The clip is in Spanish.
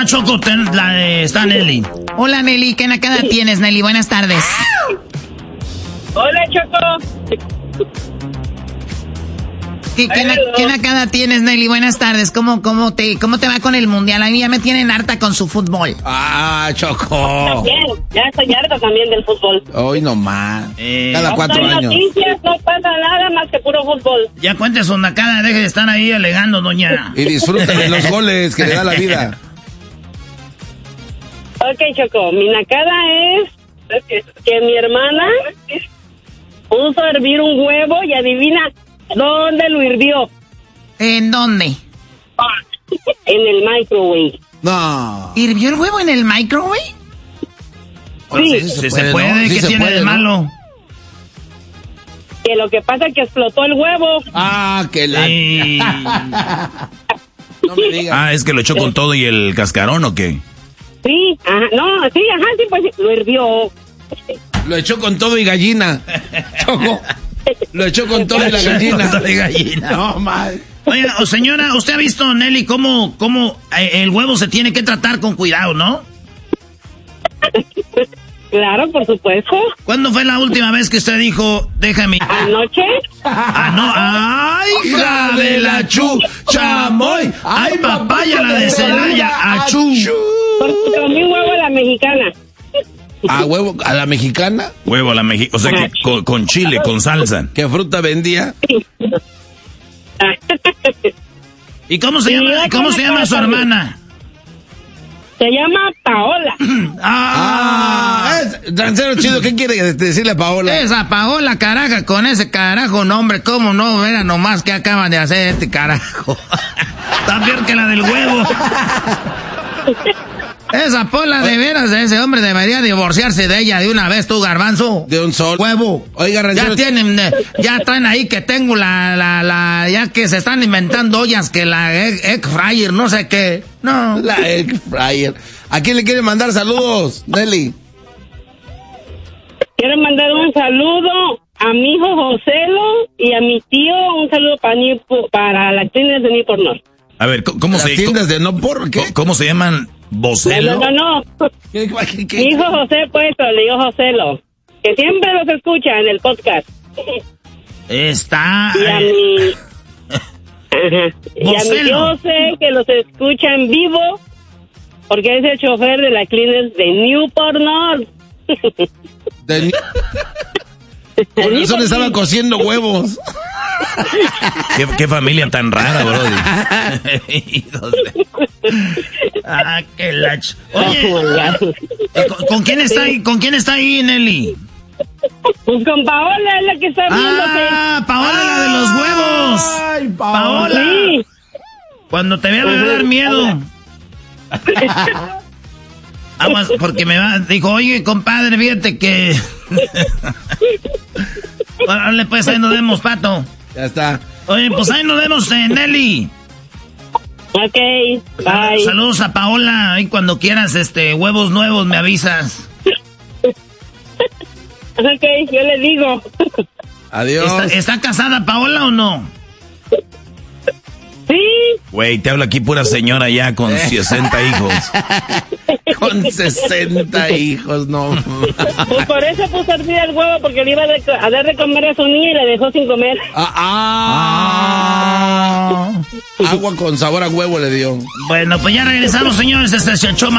Choco, está Nelly. Hola, Nelly. ¿Qué nacada tienes, Nelly? Buenas tardes. Hola, Choco. ¿Qué nacada tienes, Nelly? Buenas tardes. ¿Cómo te va con el mundial? A mí ya me tienen harta con su fútbol. Choco. También, ya estoy harta también del fútbol. Hoy nomás. Cada 4 años. Noticias, no pasa nada más que puro fútbol. Ya cuente su nacada, deje de estar ahí alegando, doña. Y disfrute de los goles que le da la vida. Ok, Choco, mi nacada es que mi hermana puso a hervir un huevo y adivina dónde lo hirvió. ¿En dónde? En el microwave. No. ¿Hirvió el huevo en el microwave? Sí, Si se puede, ¿no? ¿Qué tiene de malo? Que lo que pasa es que explotó el huevo. Que la... No me digas. Es que lo echó con todo y el cascarón, ¿o qué? Sí, pues lo hirvió. Lo echó con todo y gallina. Choco. Lo echó con todo y la gallina. No, mal. Oiga, señora, ¿usted ha visto, Nelly, cómo el huevo se tiene que tratar con cuidado, no? Claro, por supuesto. ¿Cuándo fue la última vez que usted dijo, déjame? ¿Anoche? No. ¡Ay, hija de la chamoy! ¡Ay, papaya, la de Celaya! ¡Achú! Porque comí un huevo a la mexicana. ¿Huevo a la mexicana? Huevo a la mexicana, o sea, que con chile, con salsa. ¿Qué fruta vendía? ¿Y cómo se llama su hermana? Se llama Paola. Dancero chido, ¿qué quiere decirle a Paola? Esa Paola, caraja, con ese carajo nombre, ¿cómo no? Era nomás que acaban de hacer este carajo. Está peor que la del huevo. Esa Paola, de veras, ese hombre debería divorciarse de ella de una vez, tú, garbanzo. De un sol. Huevo. Oiga, ranchero. Ya traen ahí que tengo ya que se están inventando ollas que la egg fryer, no sé qué. No. La egg fryer. ¿A quién le quiere mandar saludos, Nelly? Quiero mandar un saludo a mi hijo Joselo y a mi tío, un saludo para las tiendas de Newport North. A ver, ¿cómo se tiendas de no por qué? ¿Cómo se llaman? ¿Vocelo? No. ¿Qué? Mi hijo José, pues, le digo Joselo, que siempre los escucha en el podcast. Está... Y a mi... Y a mi José, que los escucha en vivo, porque es el chofer de la clínica de Newport North. Por eso le estaban cociendo huevos. ¿Qué familia tan rara, brody? Qué lach. Oye, ¿con quién está ahí, Nelly? Pues con Paola, es la que está viéndote. Paola, la de los huevos. Ay, Paola. Sí. Cuando te vea me va a dar miedo. Aguas, porque dijo, oye, compadre, fíjate que... Órale, pues, ahí nos vemos, Pato. Ya está. Oye, pues ahí nos vemos, Nelly. Ok, bye. Saludos a Paola, ahí cuando quieras, huevos nuevos, me avisas. Ok, yo le digo. Adiós. ¿Está casada Paola o no? Sí. Güey, te hablo aquí pura señora ya con 60 hijos. Con 60 hijos, no. Pues por eso puso a hervir el huevo, porque le iba a dar de comer a su niña y la dejó sin comer. Agua con sabor a huevo le dio. Bueno, pues ya regresamos, señores. Este es el show